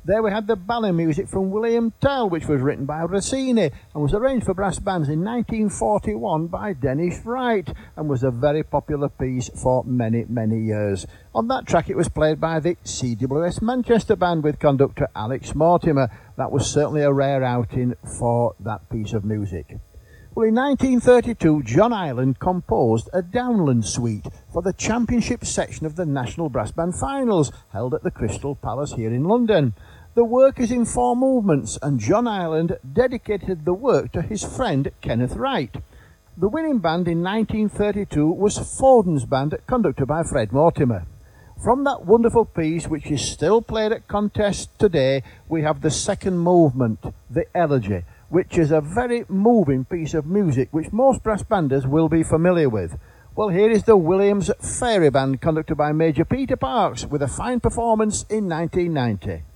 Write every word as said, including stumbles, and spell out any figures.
There we had the ballet music from William Tell, which was written by Rossini and was arranged for brass bands in nineteen forty-one by Dennis Wright, and was a very popular piece for many, many years. On that track it was played by the C W S Manchester Band with conductor Alex Mortimer. That was certainly a rare outing for that piece of music. Well, in nineteen thirty-two, John Ireland composed a Downland Suite for the championship section of the National Brass Band Finals, held at the Crystal Palace here in London. The work is in four movements, and John Ireland dedicated the work to his friend Kenneth Wright. The winning band in nineteen thirty-two was Foden's Band, conducted by Fred Mortimer. From that wonderful piece, which is still played at contests today, we have the second movement, the Elegy, which is a very moving piece of music which most brass banders will be familiar with. Well, here is the Williams Fairy Band, conducted by Major Peter Parks, with a fine performance in nineteen ninety.